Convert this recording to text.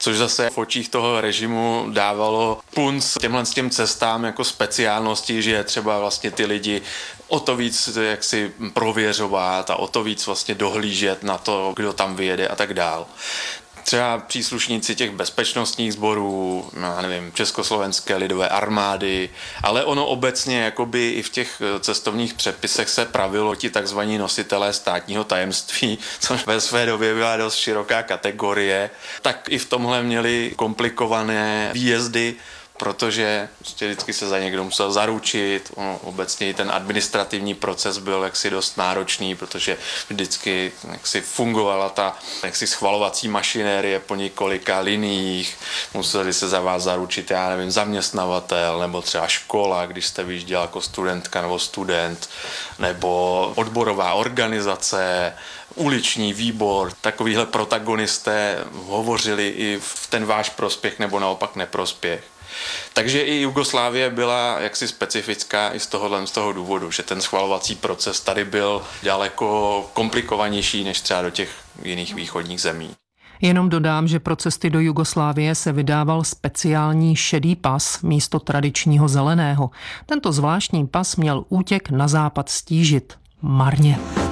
což zase v očích toho režimu dávalo punc těm cestám jako speciálnosti, že je třeba vlastně ty lidi o to víc jaksi prověřovat a o to víc vlastně dohlížet na to, kdo tam vyjede a tak dál. Třeba příslušníci těch bezpečnostních sborů, já nevím, Československé lidové armády, ale ono obecně jakoby i v těch cestovních předpisech se pravilo ti takzvaní nositelé státního tajemství, což ve své době byla dost široká kategorie, tak i v tomhle měli komplikované výjezdy, protože vždycky se za někdo musel zaručit. Obecně ten administrativní proces byl jaksi dost náročný, protože vždycky jaksi fungovala ta jaksi schvalovací mašinérie po několika liniích. Museli se za vás zaručit, já nevím, zaměstnavatel nebo třeba škola, když jste vyjížděl jako studentka nebo student, nebo odborová organizace, uliční výbor. Takovýhle protagonisté hovořili i v ten váš prospěch nebo naopak neprospěch. Takže i Jugoslávie byla jaksi specifická i z toho důvodu, že ten schvalovací proces tady byl daleko komplikovanější než třeba do těch jiných východních zemí. Jenom dodám, že pro cesty do Jugoslávie se vydával speciální šedý pas místo tradičního zeleného. Tento zvláštní pas měl útěk na západ stížit. Marně.